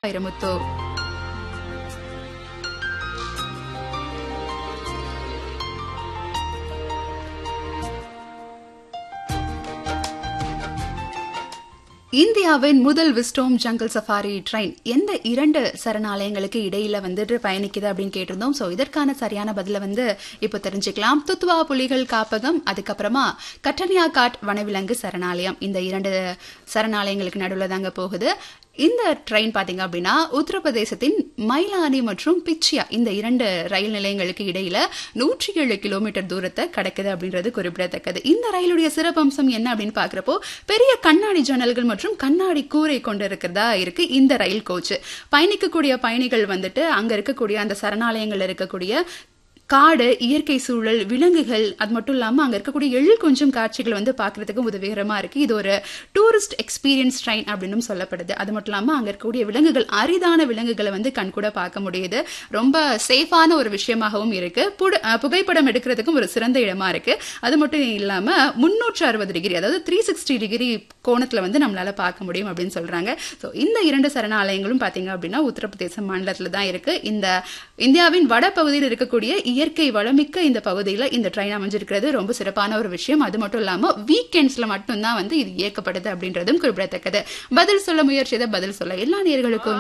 வைரமுத்து. இந்தியாவின் முதல் விஸ்டோம் jungle safari train எந்த 2 சரணாலயங்களுக்கு இடையில வந்துட்டு பயணிக்குது அப்படின்னு கேட்டிருந்தோம். சோ இதற்கான சரியான பதில இப்போ தெரிஞ்சுக்கலாம். துத்வா புலிகள் காப்பகம், அதுக்கப்புறமா கட்டனியாகாட் வனவிலங்கு சரணாலயம். இந்த 2 சரணாலயங்களுக்கு நடுவில் தாங்க போகுது. இந்த ட்ரெயின் பாத்தீங்க அப்படின்னா உத்தரப்பிரதேசத்தின் மைலானி மற்றும் பிச்சியா இந்த 2 ரயில் நிலையங்களுக்கு இடையில 107 கிலோமீட்டர் தூரத்தை கடக்குது அப்படின்றது குறிப்பிடத்தக்கது. இந்த ரயிலுடைய சிறப்பம்சம் என்ன அப்படின்னு பாக்குறப்போ பெரிய கண்ணாடி ஜன்னல்கள் மற்றும் கண்ணாடி கூரை கொண்டு இருக்கிறதா இருக்கு இந்த ரயில் கோச். பயணிக்கக்கூடிய பயணிகள் அங்க இருக்கக்கூடிய அந்த சரணாலயங்கள் இருக்கக்கூடிய காடு, இயற்கை சூழல், விலங்குகள், அது மட்டும் இல்லாம அங்க இருக்கக்கூடிய எழில் கொஞ்சம் காட்சிகள் பாக்குறதுக்கு உதவிகரமா இருக்கு. இது ஒரு டூரிஸ்ட் எக்ஸ்பீரியன்ஸ் ட்ரெயின் அப்படின்னு சொல்லப்படுது. அது மட்டும் இல்லாம அங்க இருக்கக்கூடிய விலங்குகள், அரிதான விலங்குகளை கண்கூட பார்க்க முடியுது. ரொம்ப சேஃபான ஒரு விஷயமாகவும் இருக்கு. புகைப்படம் எடுக்கிறதுக்கும் ஒரு சிறந்த இடமா இருக்கு. அது மட்டும் இல்லாம 360 டிகிரி, அதாவது 360 டிகிரி கோணத்துல நம்மளால பார்க்க முடியும் அப்படின்னு சொல்றாங்க. சோ இந்த 2 சரணாலயங்களும் பாத்தீங்க அப்படின்னா உத்தரப்பிரதேச மாநிலத்துல தான் இருக்கு. இந்த இந்தியாவின் வட பகுதியில் இருக்கக்கூடிய இயற்கை வளமிக்க இந்த பகுதியில இந்த ட்ரெயின் அமைஞ்சிருக்கிறது ரொம்ப சிறப்பான ஒரு விஷயம். அது மட்டும் இல்லாம வீக்கெண்ட்ஸ்ல மட்டும்தான் இது இயக்கப்படுது அப்படின்றதும் குறிப்பிடத்தக்கது. பதில் சொல்ல முயற்சியதை பதில் சொல்ல எல்லா நேயர்களுக்கும்